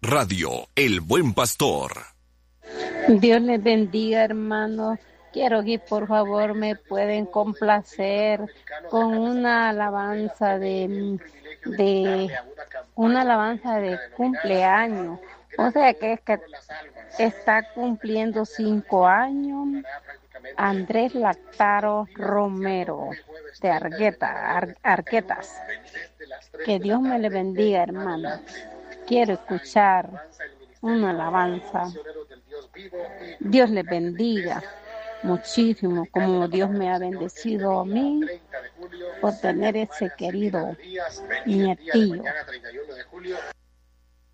Radio El Buen Pastor. Dios les bendiga, hermanos. Quiero que por favor me pueden complacer con una alabanza de cumpleaños. O sea que está cumpliendo 5 años Andrés Lactaro Romero de Arquetas. Que Dios me le bendiga, hermano. Quiero escuchar una alabanza. Dios le bendiga muchísimo, como Dios me ha bendecido a mí por tener ese querido nietillo.